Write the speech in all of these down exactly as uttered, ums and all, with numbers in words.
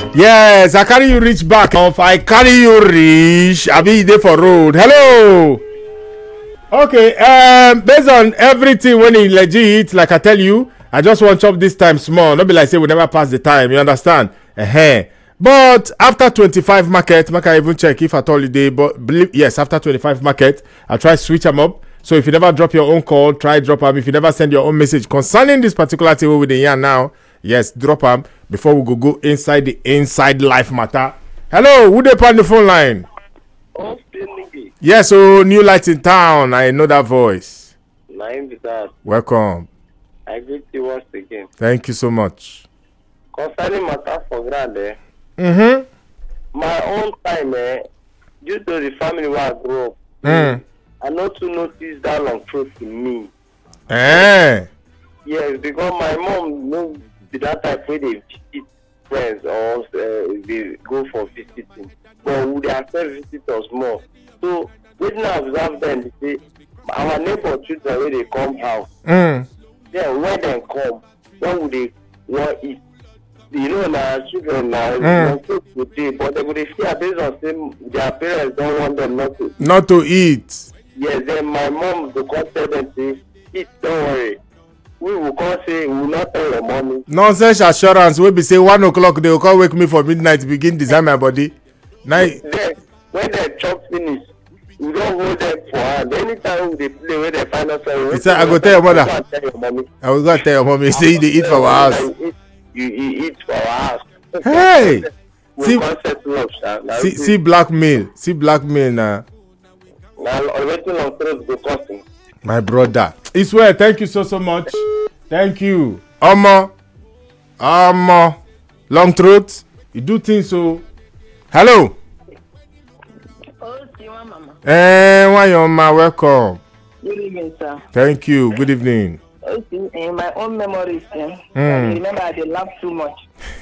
Yes, I carry you reach back. If I carry you reach, I be there for road. Hello. Okay, um, based on everything when he legit, like I tell you, I just want chop this time small. Not be like say we never pass the time. You understand? Uh-huh. But after twenty-five market, make I even check if at all they. But believe yes, after twenty-five market, I try switch them up. So if you never drop your own call, try drop them. If you never send your own message concerning this particular thing with the yarn now, yes, drop them before we go go inside the inside life matter. Hello, who they on the phone line? Yes, so new light in town. I know that voice. Nine that. Welcome. I greet you once again. Thank you so much. Concerning matter for grande. Mm-hmm. My own time, eh, due to the family where I grew up, Mm. I not to notice that long truth in me. Eh. Yes, because my mom no be that type where they visit friends or uh, they go for visiting. But we dey accept visitors more. So when I observe them, they say our neighbor children where they come house. Mm. Then when they come, when would they want eat? You know, my children now, Mm. today, but they would fear based on saying their parents don't want them not to. Not to eat. Yes, then my mom will come tell them, say, eat, don't worry. We will come say, we will not tell your mommy. Nonsense assurance. We be say one o'clock. They will come wake me for midnight. Begin design my body. Night. Then when they chop finish, we don't hold them for hand. Anytime they play, when they find us, He said, I go tell your mother. Go tell your mommy. I will go tell your mommy. Say they eat for our house. You eat, you, you eat for our house. Hey. We See- can't settle up, sir. Now, See, see blackmail. See blackmail now. now, waiting on throat go costing. My brother. It's well. Thank you so so much. Thank you. Omo. Omo. Long throat. You do things so. Hello. Oh, Siwa Mama. Eh, why your ma welcome. Good evening, sir. Thank you. Good evening. Oh, see, in my own memories, eh, Mm. I remember I did laugh too much.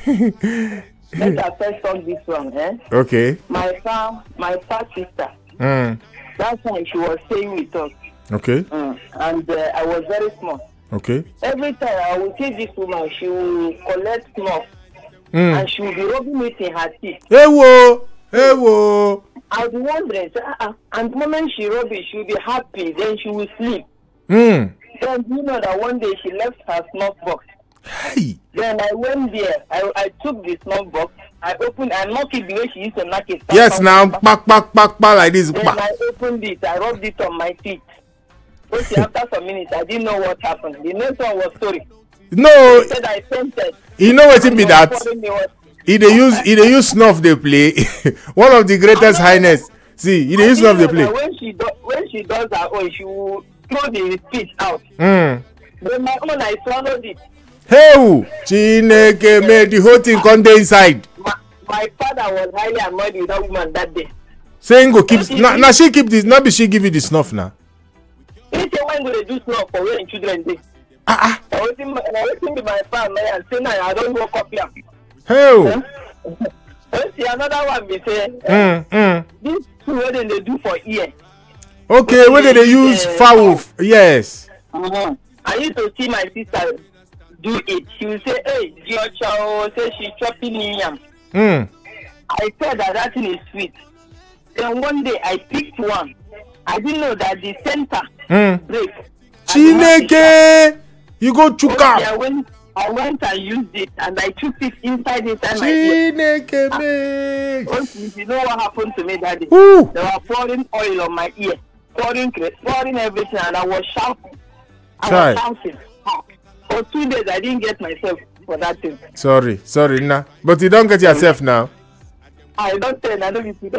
Let us first talk this one, eh? Okay. My far, my far sister, Mm. that time she was staying with us, Okay. mm. and uh, I was very small. Okay. Every time I would see this woman, she will collect snuff, Mm. and she will be rubbing it in her teeth. Hey wo. Hey wo. I'll be wondering, say, uh-uh. and the moment she rub it, she will be happy, then she will sleep. Mm. Then you know that one day she left her snuff box. Hey. Then I went there. I, I took the snuff box. I opened and knocked it the way she used to knock it. Yes, now back back back back like this. Then Back. I opened it. I rubbed it on my feet. Okay, after some minutes, I didn't know what happened. The next one was story. No, Said I fainted. you know what it be And that. was pouring me water. He dey use he dey use snuff dey play. One of the greatest highness. See, he dey use snuff I dey didn't know play. that When she do, when she does her own, she will throw the spit out. Mm. Then my own, I swallowed it. Hey, who? Chineke made the whole thing come dey inside. My, my father was highly annoyed with that woman that day. Saying go keep. Now na she keep this. Not be she give you the snuff now. He say when go dey do snuff for when children dey. Ah ah. I wetin my na wetin be my fan na and say na I don go copy am. Hey. who? Huh? See another one be say Mm, mm. this thing wey dem dey do for ear. Okay, when they use fowl. Yes. Uh-huh. I used to see my sister do it. She will say, hey, Giocha, oh, say she chopping yam. Mm. I said that that thing is sweet. Then one day I picked one. I didn't know that the center Mm. break. Chineke, you go Okay, chuka. I went, I went and used it and I took it inside inside my ear. Chineke me. Okay, you know what happened to me that day? Ooh. They were pouring oil on my ear, pouring, pouring everything, and I was shouting. I Try. was shouting. For two days, I didn't get myself for that thing. Sorry, sorry, nah. But you don't get yourself now. I don't tell, I don't listen.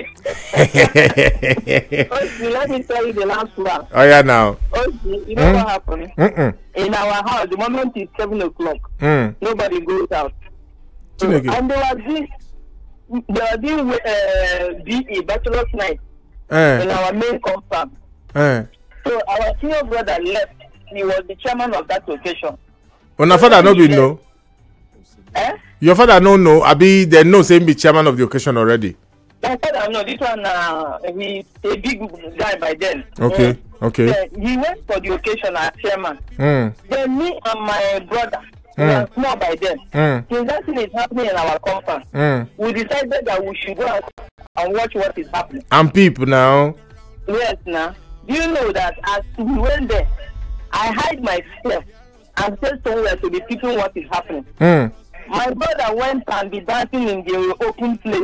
Okay, let me tell you the last one. Oh yeah, now. Okay, you know Mm. what happened? Mm-mm. In our house, the moment it's seven o'clock, Mm. nobody goes out. Chineke. And they were doing, they were doing uh, B E, Bachelor's Night, in Eh, our main compound. eh. So our senior brother left. He was the chairman of that occasion. Una father no be know. Eh? Your father no know. Abi they know say him be chairman of the occasion already. I said, I know this one. Uh, he's a big guy by then. Okay, Mm. okay. Then he went for the occasion as chairman. Mm. Then me and my brother, We Mm. are small by then. Mm. Since that thing is happening in our compound, Mm. we decided that we should go and, and watch what is happening. And people now. Yes, now. Do you know that as we went there, I hide myself and said somewhere to the people what is happening. Mm. My brother went and be dancing in the open place.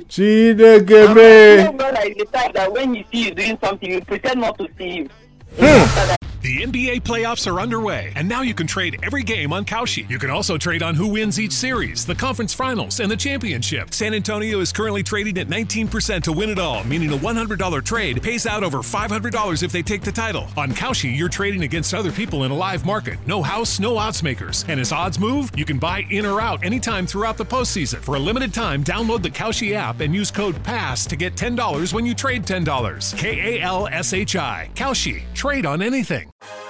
Chidekeme. My brother is the type that when he see you doing something, you pretend not to see you. Hmm. The N B A playoffs are underway, and now you can trade every game on Kalshi. You can also trade on who wins each series, the conference finals, and the championship. San Antonio is currently trading at nineteen percent to win it all, meaning a one hundred dollars trade pays out over five hundred dollars if they take the title. On Kalshi, you're trading against other people in a live market. No house, no odds makers. And as odds move, you can buy in or out anytime throughout the postseason. For a limited time, download the Kalshi app and use code PASS to get ten dollars when you trade ten dollars. K A L S H I. Kalshi. Trade on anything.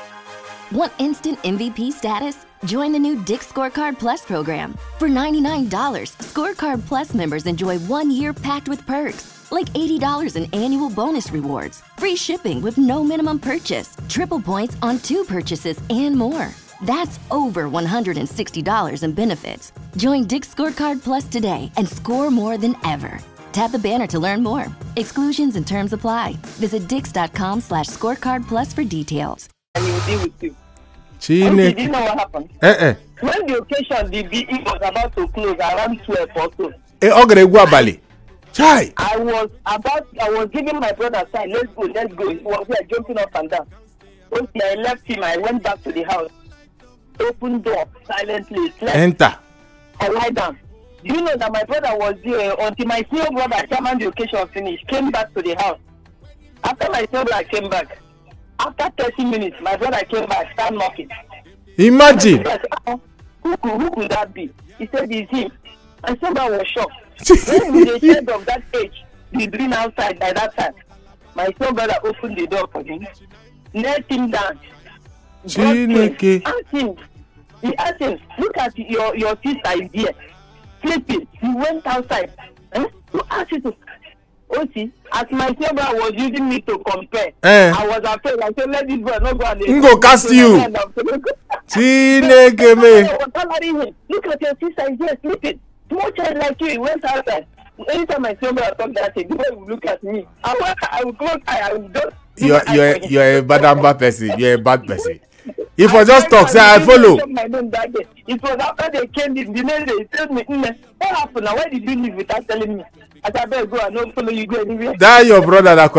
Want instant M V P status? Join the new Dick's Scorecard Plus program. For ninety-nine dollars, Scorecard Plus members enjoy one year packed with perks, like eighty dollars in annual bonus rewards, free shipping with no minimum purchase, triple points on two purchases, and more. That's over one hundred sixty dollars in benefits. Join Dick's Scorecard Plus today and score more than ever. Tap the banner to learn more. Exclusions and terms apply. Visit dix.com slash scorecard plus for details. And he will deal with you. Chine. Okay, do you know what happened? Eh eh. When the occasion, the B E was about to close around twelve or so, Eh ogere gwa bali. Chai. I was about, I was giving my brother a sign, let's go, let's go. He was there jumping up and down. Okay, I left him, I went back to the house. Open door, silently, slept. Enter. I lie down. Do you know that my brother was there until my senior brother, Chairman, the occasion finished, came back to the house. After my senior brother came back, after thirty minutes, my brother came back, started knocking. Imagine. I said, oh, who, could, who could that be? He said, it's him. I said, I was shocked. When we the child of that age, be doing outside by that time, my senior brother opened the door for him, knelt him down. Chineke. Asked him, he asked him, look at your, your sister is here. Sleeping. He went outside. Eh? Who asked you to? Oh, see, as my brother was using me to compare, Eh. I was afraid. I said, let this boy not go and Ngo cast you. Chineke. Look at your sister is here sleeping. Small child like you, he went outside. Anytime my brother talk that, the boy will look at me. I will, I will close eye. I will just. You're you're you're a bad bad person. You're a bad person. If I just talk, say I follow. My name that day. It was after they came in, the next day, they told me, what happened now? Why did you leave without telling me? I said, I better go, I don't follow you go anywhere. That your brother that